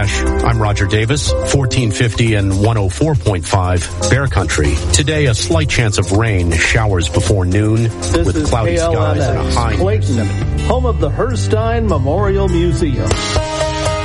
Flash. I'm Roger Davis, 1450 and 104.5 Bear Country. Today, a slight chance of rain, showers before noon, with cloudy skies and a high. Clayton, home of the Herstein Memorial Museum.